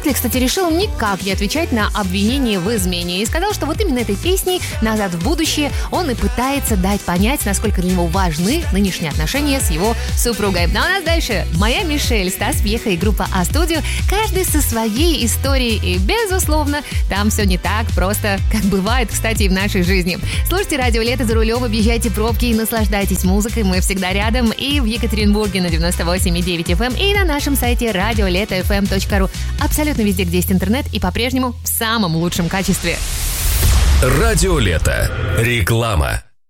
Брэдли, кстати, решил никак не отвечать на обвинение в измене и сказал, что вот именно этой песней «Назад в будущее» он и пытается дать понять, насколько для него важны нынешние отношения с его супругой. Ну а у нас дальше моя Мишель, Стас Пьеха и группа А-студио, каждый со своей историей, и, безусловно, там все не так просто, как бывает, кстати, и в нашей жизни. Слушайте радио «Лето» за рулем, объезжайте пробки и наслаждайтесь музыкой. Мы всегда рядом и в Екатеринбурге на 98,9 FM, и на нашем сайте radiolето.fm.ru. Абсолютно везде, где есть интернет, и по-прежнему в самом лучшем качестве. Радио «Лето». Реклама.